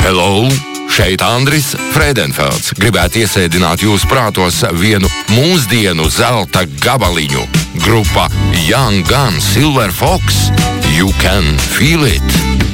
Hello! Šeit Andris Frēdenfelds gribētu iesēdināt jūsu prātos vienu mūsdienu zelta gabaliņu. Grupa Young Gun Silver Fox. You can feel it!